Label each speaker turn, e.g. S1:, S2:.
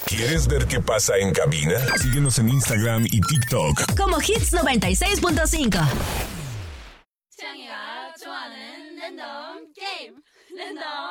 S1: ¿Quieres ver qué pasa en cabina? Síguenos en Instagram y TikTok
S2: como Hits 96.5.
S3: 창이가 좋아하는 랜덤 게임 랜덤